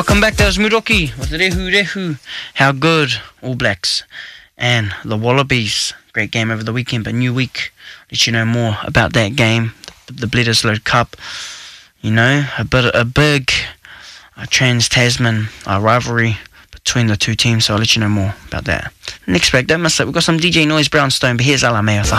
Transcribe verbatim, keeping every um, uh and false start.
Welcome back, that was Muroki with Rehu Rehu. How good, All Blacks and the Wallabies. Great game over the weekend, but new week, let you know more about that game, the Bledisloe Cup. You know, a bit, a big a Trans-Tasman uh, rivalry between the two teams, so I'll let you know more about that. Next break, don't miss it, we've got some D J Noise Brownstone, but here's Alameo.